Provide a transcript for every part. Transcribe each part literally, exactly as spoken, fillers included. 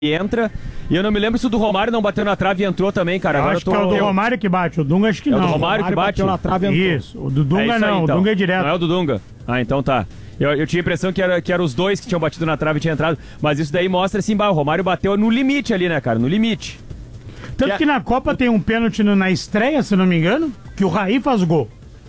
entra. E eu não me lembro se o do Romário não bateu na trave e entrou também, cara. Eu Agora acho eu tô... que é o do Romário que bate, o Dunga acho que é não. É o do Romário, Romário que bate? Na trave e entrou. Isso, o do Dunga é não, aí, então. O Dunga é direto. Não é o do Dunga? Ah, então tá. Eu, eu tinha a impressão que era, que era os dois que tinham batido na trave e tinham entrado. Mas isso daí mostra assim, bah, o Romário bateu no limite ali, né, cara? No limite. Tanto que, que na Copa tem um pênalti na estreia, se não me engano, que o Raí faz gol.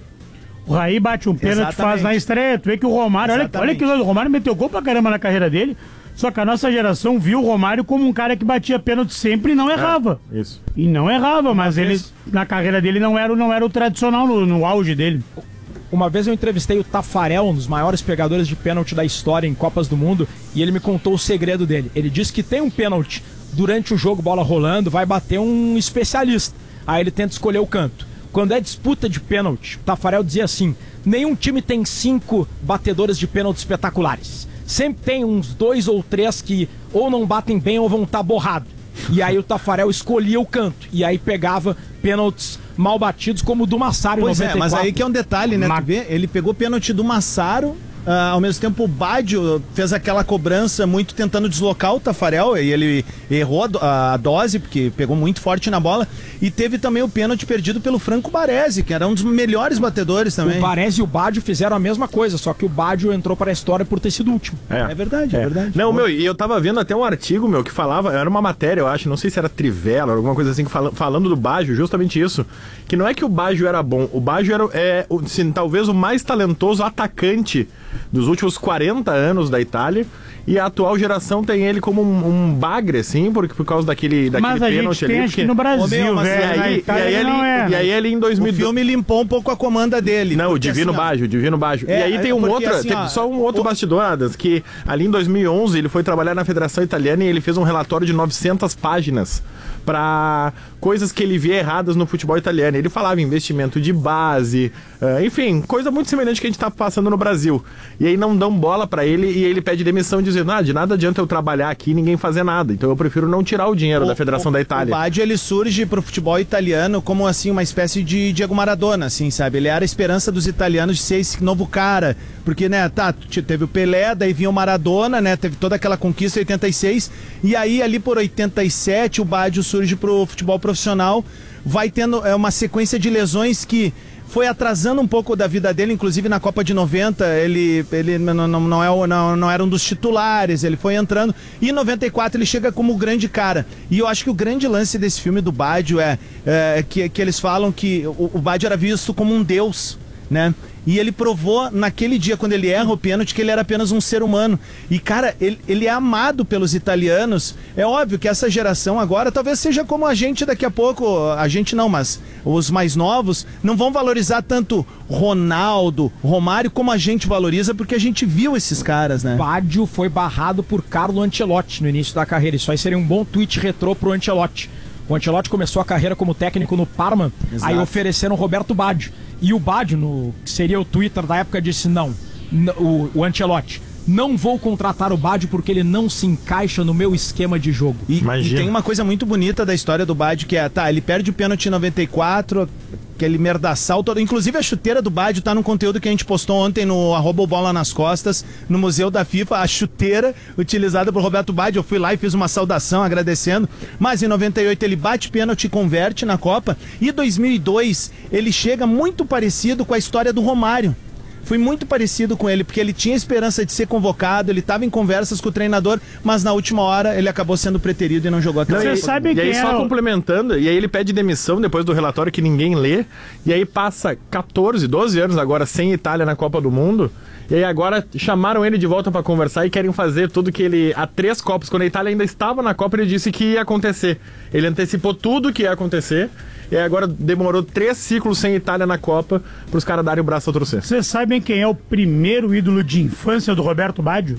O Raí bate um pênalti, faz na estreia. Tu vê que o Romário, olha, olha que o Romário meteu gol pra caramba na carreira dele. Só que a nossa geração viu o Romário como um cara que batia pênalti sempre e não errava. É, isso. E não errava, mas ele, na carreira dele, não era, não era o tradicional no, no auge dele. Uma vez eu entrevistei o Tafarel, um dos maiores pegadores de pênalti da história em Copas do Mundo, e ele me contou o segredo dele. Ele disse que tem um pênalti durante o jogo, bola rolando, vai bater um especialista. Aí ele tenta escolher o canto. Quando é disputa de pênalti, o Tafarel dizia assim: nenhum time tem cinco batedores de pênalti espetaculares. Sempre tem uns dois ou três que ou não batem bem ou vão estar borrados. E aí o Tafarel escolhia o canto. E aí pegava pênaltis mal batidos, como o do Massaro em pois noventa e quatro. É, mas aí que é um detalhe, né? Ma... Tu vê, ele pegou pênalti do Massaro. Uh, ao mesmo tempo o Baggio fez aquela cobrança muito tentando deslocar o Tafarel e ele errou a, do, a dose porque pegou muito forte na bola, e teve também o pênalti perdido pelo Franco Baresi, que era um dos melhores batedores também. O Baresi e o Baggio fizeram a mesma coisa, só que o Baggio entrou para a história por ter sido o último. É, é verdade, é, é verdade. Não, meu, e eu tava vendo até um artigo, meu, que falava, era uma matéria, eu acho, não sei se era Trivela, alguma coisa assim, fala, falando do Baggio, justamente isso, que não é que o Baggio era bom, o Baggio era, é, assim, talvez o mais talentoso atacante dos últimos quarenta anos da Itália, e a atual geração tem ele como um, um bagre, assim, porque, por causa daquele, daquele mas a pênalti gente tem, ali. Acho que no Brasil, velho. E aí, e aí, ele, é, e aí ele em dois mil e dois... O filme limpou um pouco a comanda dele. Não, o Divino assim, Baggio, o Divino Baggio. É, e aí tem um outro, assim, tem ó, só um outro o... bastidor, Adams, que ali em dois mil e onze ele foi trabalhar na Federação Italiana e ele fez um relatório de novecentas páginas para coisas que ele via erradas no futebol italiano. Ele falava investimento de base, uh, enfim, coisa muito semelhante que a gente tá passando no Brasil. E aí não dão bola para ele e ele pede demissão dizendo, ah, de nada adianta eu trabalhar aqui e ninguém fazer nada. Então eu prefiro não tirar o dinheiro o, da Federação o, da Itália. O Baggio, ele surge pro futebol italiano como, assim, uma espécie de Diego Maradona, assim, sabe? Ele era a esperança dos italianos de ser esse novo cara. Porque, né, tá, teve o Pelé, daí vinha o Maradona, né, teve toda aquela conquista em oitenta e seis, e aí ali por oitenta e sete o Baggio surge pro futebol profissional, vai tendo é, uma sequência de lesões que foi atrasando um pouco da vida dele, inclusive na Copa de noventa, ele, ele não, não, não, é, não, não era um dos titulares, ele foi entrando, e em noventa e quatro ele chega como grande cara. E eu acho que o grande lance desse filme do Baggio é, é que, que eles falam que o, o Baggio era visto como um deus, né? E ele provou naquele dia, quando ele erra o pênalti, que ele era apenas um ser humano. E, cara, ele, ele é amado pelos italianos. É óbvio que essa geração agora talvez seja como a gente daqui a pouco. A gente não, mas os mais novos não vão valorizar tanto Ronaldo, Romário, como a gente valoriza, porque a gente viu esses caras, né? Baggio foi barrado por Carlo Ancelotti no início da carreira. Isso aí seria um bom tweet retrô pro Ancelotti. O Ancelotti começou a carreira como técnico no Parma, Exato. Aí ofereceram Roberto Baggio. E o Baggio, no, que seria o Twitter da época, disse não, o, o Ancelotti, não vou contratar o Baggio porque ele não se encaixa no meu esquema de jogo. E, e tem uma coisa muito bonita da história do Baggio, que é, tá, ele perde o pênalti em noventa e quatro, aquele merdaçal todo. Inclusive a chuteira do Baggio tá num conteúdo que a gente postou ontem no arroba bola nas costas, no Museu da FIFA, a chuteira utilizada por Roberto Baggio. Eu fui lá e fiz uma saudação agradecendo, mas em noventa e oito ele bate pênalti e converte na Copa, e em dois mil e dois ele chega muito parecido com a história do Romário. Foi muito parecido com ele, porque ele tinha esperança de ser convocado, ele estava em conversas com o treinador, mas na última hora ele acabou sendo preterido e não jogou aquela. Você sabe que E aí, só complementando, e aí ele pede demissão depois do relatório que ninguém lê, e aí passa catorze, doze anos agora sem Itália na Copa do Mundo, e aí agora chamaram ele de volta para conversar e querem fazer tudo que ele, há três Copas, quando a Itália ainda estava na Copa, ele disse que ia acontecer. Ele antecipou tudo que ia acontecer, e agora demorou três ciclos sem Itália na Copa para os caras darem o braço a torcer. Vocês sabem quem é o primeiro ídolo de infância do Roberto Baggio?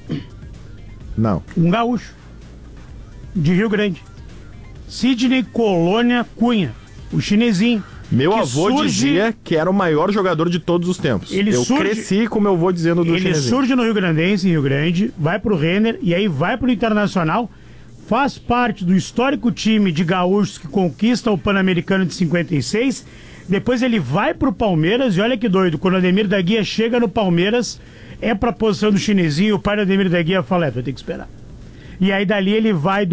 Não. Um gaúcho. De Rio Grande. Sidney Colônia Cunha. O chinesinho. Meu avô surge... dizia que era o maior jogador de todos os tempos. Ele Eu surge... cresci com meu avô dizendo do Ele chinesinho. surge no Rio Grandense, em Rio Grande, vai pro Renner e aí vai pro Internacional. Faz parte do histórico time de gaúchos que conquista o Pan-Americano de cinquenta e seis. Depois ele vai pro Palmeiras e olha que doido, quando o Ademir da Guia chega no Palmeiras, é pra posição do chinesinho, o pai do Ademir da Guia fala, é, tu vai ter que esperar. E aí dali ele vai do